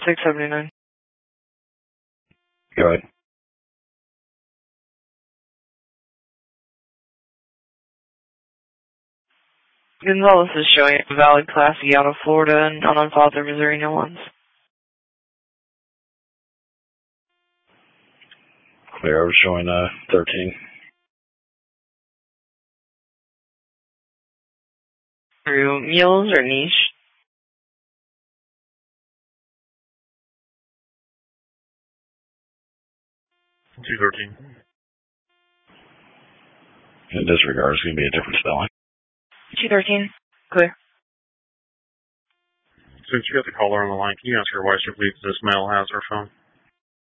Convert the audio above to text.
679. Go ahead. Gonzales is showing a valid Class E out of Florida and not on file with Missouri no ones. Clear, over showing 13. Through Mules or Niche? 213. In disregard, it's going to be a different spelling. 213. Clear. Since you got the caller on the line, can you ask her why she believes this male has her phone?